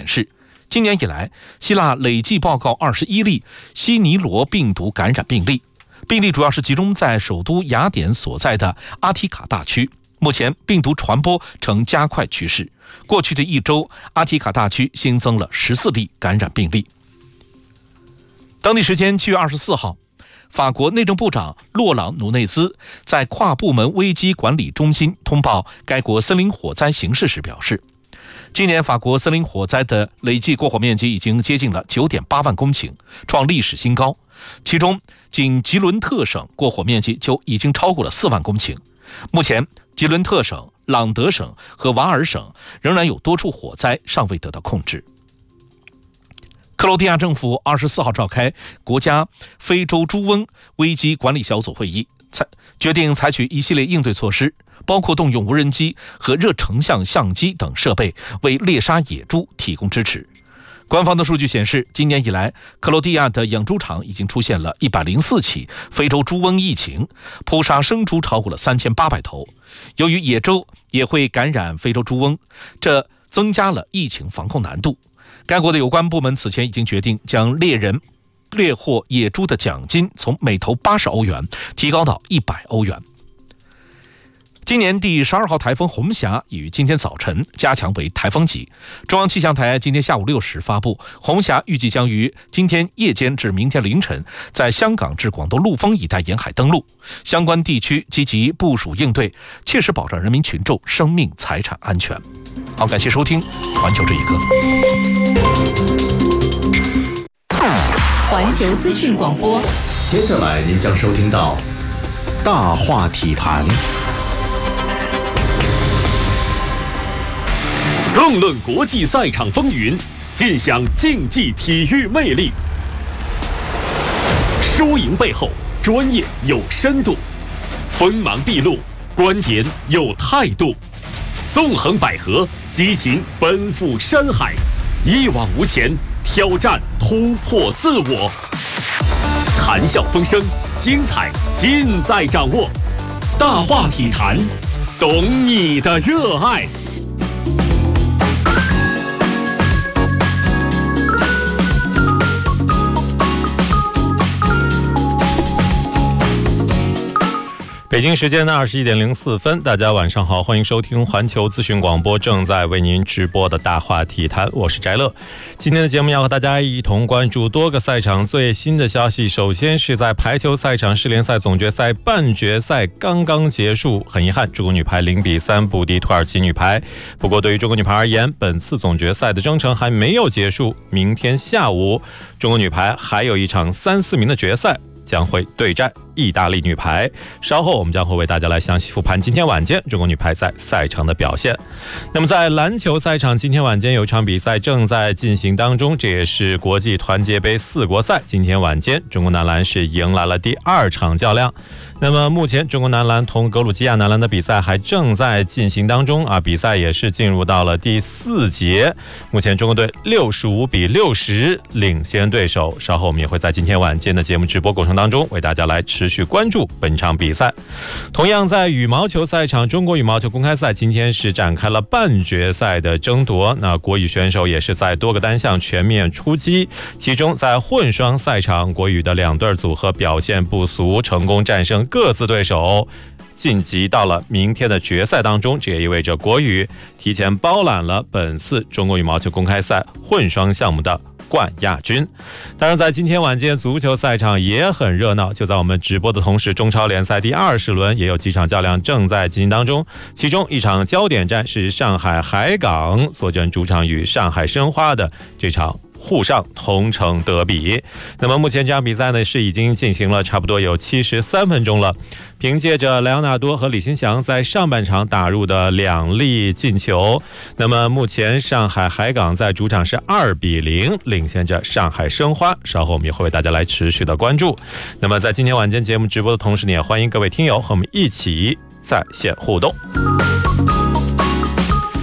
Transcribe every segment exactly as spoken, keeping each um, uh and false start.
示，今年以来，希腊累计报告二十一例西尼罗病毒感染病例，病例主要是集中在首都雅典所在的阿提卡大区。目前病毒传播呈加快趋势，过去的一周，阿提卡大区新增了十四例感染病例。当地时间七月二十四号，法国内政部长洛朗努内兹在跨部门危机管理中心通报该国森林火灾形势时表示，今年法国森林火灾的累计过火面积已经接近了 九点八万公顷，创历史新高。其中，仅吉伦特省过火面积就已经超过了四万公顷。目前，吉伦特省、朗德省和瓦尔省仍然有多处火灾尚未得到控制。克罗地亚政府二十四号召开国家非洲猪瘟危机管理小组会议，采决定采取一系列应对措施，包括动用无人机和热成像相机等设备为猎杀野猪提供支持。官方的数据显示，今年以来，克罗地亚的养猪场已经出现了一百零四起非洲猪瘟疫情，扑杀生猪超过了三千八百头。由于野猪也会感染非洲猪瘟，这增加了疫情防控难度。该国的有关部门此前已经决定将猎人猎获野猪的奖金从每头八十欧元提高到一百欧元。今年第十二号台风红霞已于今天早晨加强为台风级。中央气象台今天下午六时发布，红霞预计将于今天夜间至明天凌晨在香港至广东陆丰一带沿海登陆，相关地区积极部署应对，切实保障人民群众生命财产安全。好，感谢收听环球这一刻。 环球资讯广播， 接下来您将收听到大话体坛。 纵论国际赛场风云，尽享竞技体育魅力。输赢背后，专业有深度；锋芒毕露，观点有态度。纵横捭阖，激情奔赴山海，一往无前，挑战突破自我。谈笑风生，精彩尽在掌握。大话体坛，懂你的热爱。 北京时间的二十一点零四分，大家晚上好，欢迎收听环球资讯广播正在为您直播的大话体坛，我是翟乐。今天的节目要和大家一同关注多个赛场最新的消息。首先是在排球赛场，世联赛总决赛半决赛刚刚结束，很遗憾，中国女排零比三不敌土耳其女排。不过对于中国女排而言，本次总决赛的征程还没有结束，明天下午中国女排还有一场三四名的决赛将会对战意大利女排。稍后我们将会为大家来详细复盘今天晚间中国女排在赛场的表现。那么在篮球赛场，今天晚间有场比赛正在进行当中，这也是国际团结杯四国赛。今天晚间中国男篮是迎来了第二场较量。那么目前中国男篮同格鲁吉亚男篮的比赛还正在进行当中啊，比赛也是进入到了第四节。目前中国队六十五比六十领先对手。稍后我们也会在今天晚间的节目直播过程当中为大家来持续关注本场比赛。同样在羽毛球赛场，中国羽毛球公开赛今天是展开了半决赛的争夺，那国羽选手也是在多个单项全面出击。其中在混双赛场，国羽的两对组合表现不俗，成功战胜各自对手，晋级到了明天的决赛当中。这也意味着国羽提前包揽了本次中国羽毛球公开赛混双项目的冠亚军。当然在今天晚间足球赛场也很热闹，就在我们直播的同时，中超联赛第二十轮也有几场较量正在进行当中。其中一场焦点战是上海海港坐镇主场与上海申花的这场沪上同城德比。那么目前这场比赛呢是已经进行了差不多有七十三分钟了，凭借着莱昂纳多和李新祥在上半场打入的两粒进球，那么目前上海海港在主场是二比零领先着上海申花。稍后我们也会为大家来持续的关注。那么在今天晚间节目直播的同时，也欢迎各位听友和我们一起在线互动。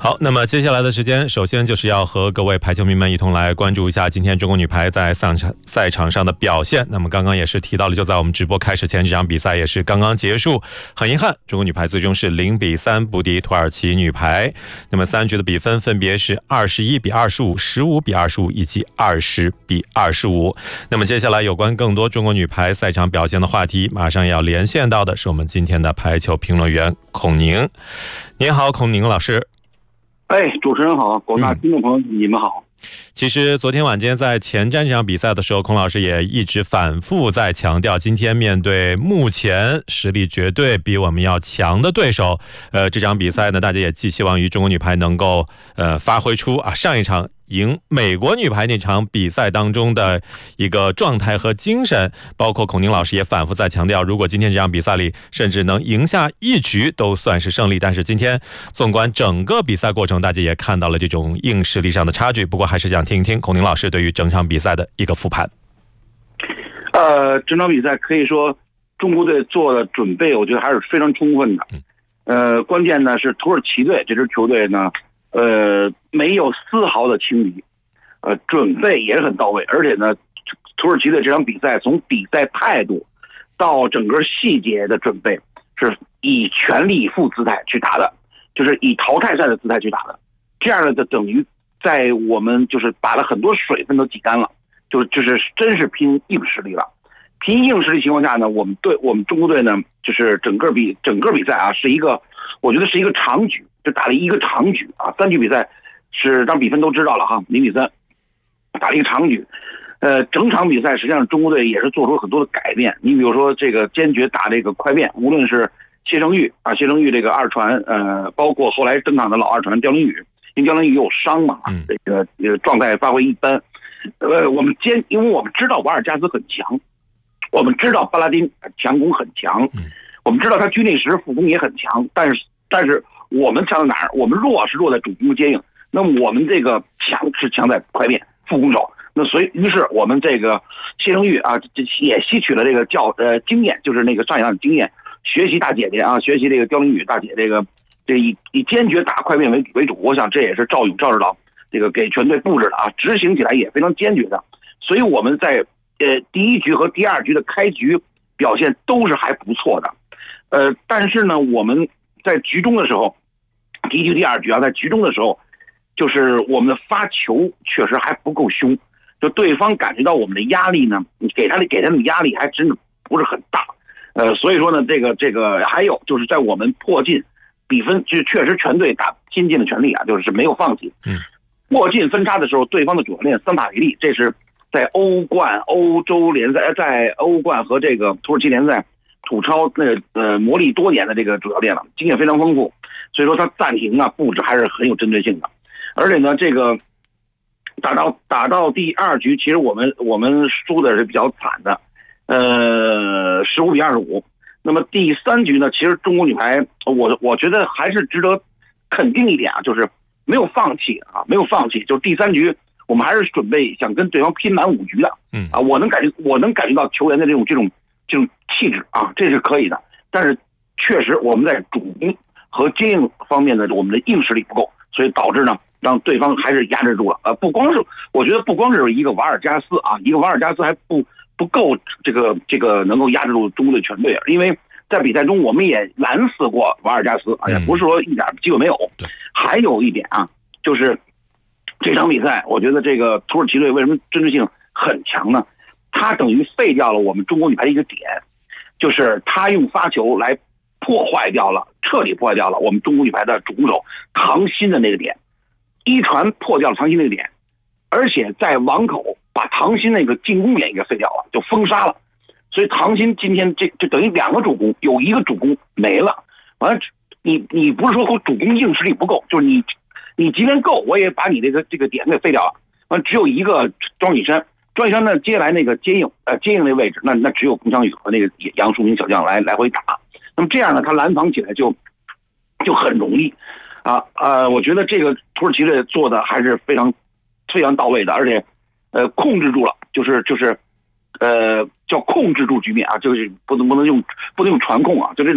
好，那么接下来的时间，首先就是要和各位排球迷们一同来关注一下今天中国女排在赛场赛场上的表现。那么刚刚也是提到了，就在我们直播开始前，这场比赛也是刚刚结束。很遗憾，中国女排最终是零比三不敌土耳其女排。那么三局的比分分别是二十一比二十五、十五比二十五以及二十比二十五。那么接下来有关更多中国女排赛场表现的话题，马上要连线到的是我们今天的排球评论员孔宁。您好，孔宁老师。 哎，主持人好，广大听众朋友、嗯、你们好。 其实昨天晚间在前瞻这场比赛的时候，孔老师也一直反复在强调，今天面对目前实力绝对比我们要强的对手，呃，这场比赛呢，大家也寄希望于中国女排能够呃发挥出啊上一场赢美国女排那场比赛当中的一个状态和精神。包括孔宁老师也反复在强调，如果今天这场比赛里甚至能赢下一局都算是胜利。但是今天纵观整个比赛过程，大家也看到了这种硬实力上的差距。不过还是想听一听孔宁老师对于整场比赛的一个复盘。 呃，整场比赛可以说中国队做的准备，我觉得还是非常充分的。呃，关键呢是土耳其队这支球队呢，呃，没有丝毫的轻敌，呃，准备也很到位，而且呢，土耳其队这场比赛从比赛态度到整个细节的准备，是以全力以赴姿态去打的，就是以淘汰赛的姿态去打的。这样呢，就等于在我们就是把了很多水分都挤干了，就就是真是拼硬实力了。拼硬实力情况下呢，我们队我们中国队呢，就是整个比整个比赛啊，是一个我觉得是一个长局，就打了一个长局啊。三局比赛是当比分都知道了哈，零比三，打了一个长局。呃，整场比赛实际上中国队也是做出很多的改变。你比如说这个坚决打这个快变，无论是谢成玉啊，谢成玉这个二传，呃，包括后来登场的老二传刁琳宇，因为刁琳宇有伤嘛，这个这个状态发挥一般。呃，我们坚，因为我们知道瓦尔加斯很强。我们知道巴拉丁强攻很强，我们知道他居内什副攻也很强，但是但是我们强在哪儿？我们弱是弱在主攻接应，那么我们这个强是强在快变副攻手。那所以于是我们这个谢成玉啊，也吸取了这个教呃经验，就是那个上一场的经验，学习大姐姐啊，学习这个刁琳宇大姐这个这以以坚决打快变为为主。我想这也是赵勇赵指导这个给全队布置的啊，执行起来也非常坚决的。所以我们在呃，第一局和第二局的开局表现都是还不错的，呃，但是呢，我们在局中的时候，第一局、第二局啊，在局中的时候，就是我们的发球确实还不够凶，就对方感觉到我们的压力呢，给他的给他们压力还真的不是很大，呃，所以说呢，这个这个还有就是在我们迫近比分，就确实全队打拼尽了全力啊，就是没有放弃，嗯，迫近分差的时候，对方的主教练桑塔维利，这是在欧冠、欧洲联赛，在欧冠和这个土耳其联赛土超那个呃磨砺多年的这个主教练了，经验非常丰富，所以说他暂停啊布置还是很有针对性的。而且呢，这个打到打到第二局，其实我们我们输的是比较惨的，呃，十五比二十五。那么第三局呢，其实中国女排，我我觉得还是值得肯定一点啊，就是没有放弃啊，没有放弃。就第三局，我们还是准备想跟对方拼满五局的，嗯啊，我能感觉我能感觉到球员的这种这种这种气质啊，这是可以的。但是确实我们在主攻和接应方面的我们的硬实力不够，所以导致呢让对方还是压制住了。呃，不光是我觉得不光是一个瓦尔加斯啊，一个瓦尔加斯还不不够这个这个能够压制住中国队全队，因为在比赛中我们也拦死过瓦尔加斯啊，也不是说一点机会没有。还有一点啊，就是这场比赛，我觉得这个土耳其队为什么针对性很强呢？他等于废掉了我们中国女排的一个点，就是他用发球来破坏掉了，彻底破坏掉了我们中国女排的主攻手唐鑫的那个点，一传破掉了唐鑫那个点，而且在网口把唐鑫那个进攻点给废掉了，就封杀了。所以唐鑫今天这就等于两个主攻，有一个主攻没了。完了，你你不是说主攻硬实力不够，就是你你即便够，我也把你这个这个点给废掉了。完，只有一个庄雨珊，庄雨珊呢，接下来那个接应呃接应那位置，那那只有龚昌宇和那个杨树明小将来来回打。那么这样呢，他拦防起来就就很容易啊呃，我觉得这个土耳其队做的还是非常非常到位的，而且呃控制住了，就是就是呃叫控制住局面啊，就是不能不能用不能用传控啊，就这种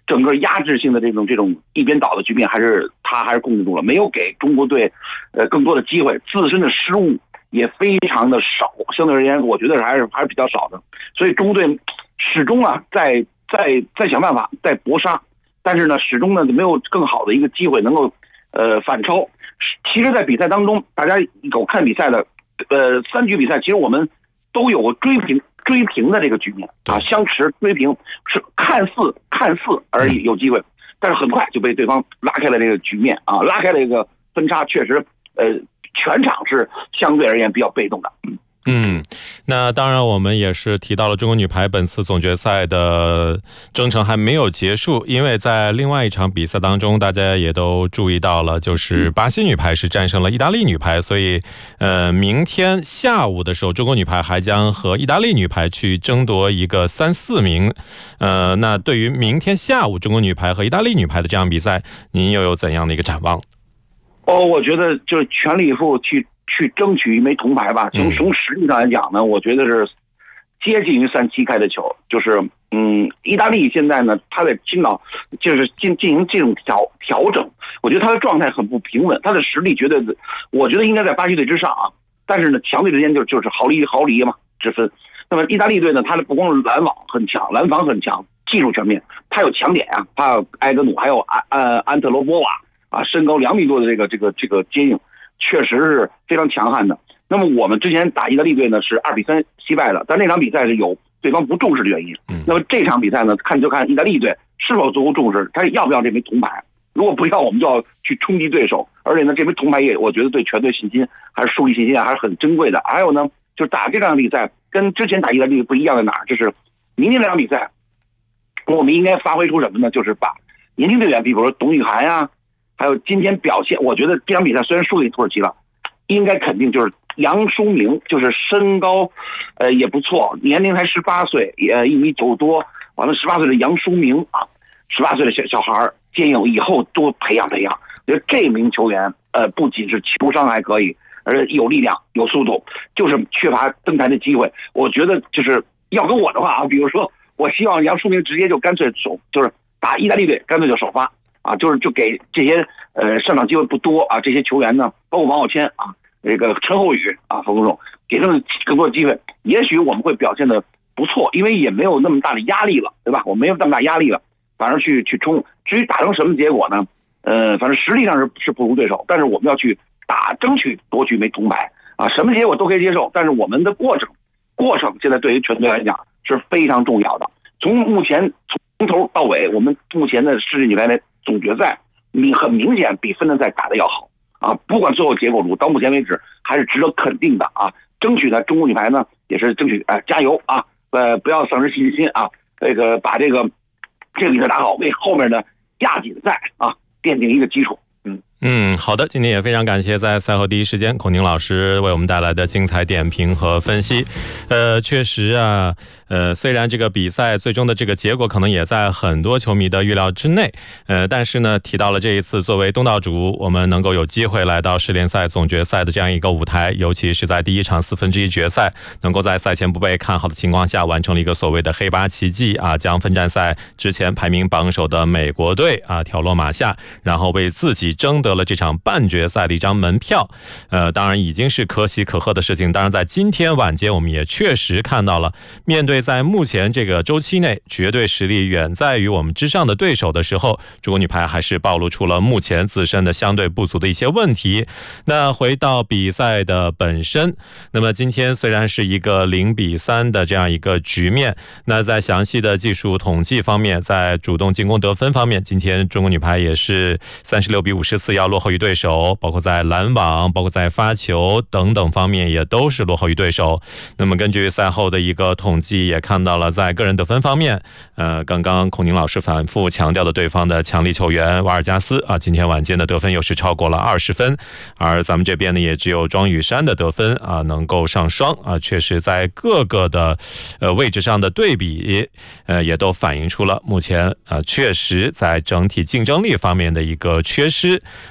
整个压制性的这种这种一边倒的局面，还是他还是控制住了，没有给中国队呃更多的机会，自身的失误也非常的少，相对而言，我觉得还是还是比较少的。所以中国队始终啊在在在想办法在搏杀，但是呢，始终呢没有更好的一个机会能够呃反超。其实，在比赛当中，大家有看比赛的呃三局比赛，其实我们都有过追平追平的这个局面啊，相持追平是看似看似而已有机会，但是很快就被对方拉开了这个局面啊，拉开了这个分差，确实呃全场是相对而言比较被动的。嗯嗯，那当然我们也是提到了中国女排本次总决赛的征程还没有结束，因为在另外一场比赛当中，大家也都注意到了，就是巴西女排是战胜了意大利女排，所以呃，明天下午的时候，中国女排还将和意大利女排去争夺一个三四名。呃，那对于明天下午中国女排和意大利女排的这样比赛，您又有怎样的一个展望？ 哦，我觉得就是全力以赴去去争取一枚铜牌吧。从从实力上来讲呢，我觉得是接近于三七开的球。就是嗯，意大利现在呢，他在青岛就是进进行这种调调整，我觉得他的状态很不平稳，他的实力绝对，我觉得应该在巴西队之上啊。但是呢，强队之间就就是毫厘毫厘嘛之分。那么意大利队呢，他的不光是拦网很强，拦防很强，技术全面，他有强点啊，他有埃格努，还有安呃安特罗波瓦。啊，身高两米多的这个这个这个接应，确实是非常强悍的。那么我们之前打意大利队呢是二比三惜败了，但那场比赛是有对方不重视的原因。嗯，那么这场比赛呢，看就看意大利队是否足够重视，他要不要这枚铜牌？如果不要，我们就要去冲击对手。而且呢，这枚铜牌也我觉得对全队信心还是树立信心还是很珍贵的。还有呢，就是打这场比赛跟之前打意大利不一样在哪儿？就是明天这场比赛，我们应该发挥出什么呢？就是把年轻队员，比如说董雨涵呀。还有今天表现，我觉得这场比赛虽然输给土耳其了，应该肯定就是杨舒明，就是身高，呃也不错，年龄才十八岁，也一米九多，完了十八岁的杨舒明啊，十八岁的小小孩接应以后多培养培养。我觉得这名球员，呃不仅是球商还可以，而且有力量有速度，就是缺乏登台的机会。我觉得就是要跟我的话啊，比如说我希望杨舒明直接就干脆首就是打意大利队干脆就首发。啊，就是就给这些呃上场机会不多啊，这些球员呢，包括王晓谦啊，这个陈厚宇啊，冯忠，给他们更多的机会，也许我们会表现的不错，因为也没有那么大的压力了，对吧？我没有那么大压力了，反而去去冲。至于打成什么结果呢？呃，反正实力上是是不如对手，但是我们要去打，争取夺取一枚铜牌啊，什么结果都可以接受，但是我们的过程过程现在对于全队来讲是非常重要的。从目前从头到尾，我们目前的世界女排的总决赛，你很明显比分站赛打得要好啊！不管最后结果如何，到目前为止还是值得肯定的啊！争取呢，中国女排呢也是争取哎、呃、加油啊！呃，不要丧失信心啊！这个把这个这个比赛打好，为后面的亚锦赛啊奠定一个基础。嗯嗯，好的，今天也非常感谢在赛后第一时间孔宁老师为我们带来的精彩点评和分析。呃，确实啊，呃，虽然这个比赛最终的这个结果可能也在很多球迷的预料之内，呃，但是呢，提到了这一次作为东道主，我们能够有机会来到世联赛总决赛的这样一个舞台，尤其是在第一场四分之一决赛，能够在赛前不被看好的情况下完成了一个所谓的黑八奇迹啊，将分站赛之前排名榜首的美国队啊挑落马下，然后为自己争得了这场半决赛的一张门票。呃，当然已经是可喜可贺的事情。当然在今天晚间我们也确实看到了，面对在目前这个周期内绝对实力远在于我们之上的对手的时候，中国女排还是暴露出了目前自身的相对不足的一些问题。那回到比赛的本身，那么今天虽然是一个零比三的这样一个局面，那在详细的技术统计方面，在主动进攻得分方面，今天中国女排也是三十六比五十四要落后于对手，包括在拦网，包括在发球等等方面也都是落后于对手。那么根据赛后的一个统计也看到了，在个人得分方面，呃，刚刚孔宁老师反复强调的对方的强力球员瓦尔加斯啊，今天晚间的得分又是超过了二十分，而咱们这边呢也只有庄雨珊的得分啊能够上双啊，确实在各个的呃位置上的对比，呃也都反映出了目前啊确实在整体竞争力方面的一个缺失。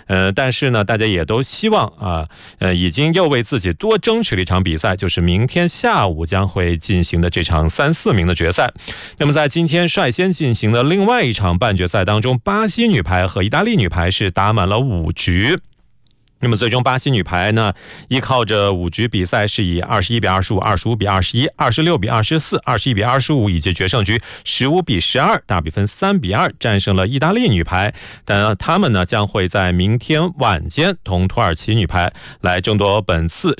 呃，但是呢，大家也都希望啊，呃，已经又为自己多争取了一场比赛，就是明天下午将会进行的这场三四名的决赛。那么在今天率先进行的另外一场半决赛当中，巴西女排和意大利女排是打满了五局。那么最终巴西女排呢，依靠着五局比赛是以二十一比二十五、二十五比二十一、二十六比二十四、二十一比二十五以及决胜局十五比十二大比分三比二战胜了意大利女排。但他们呢将会在明天晚间同土耳其女排来争夺本次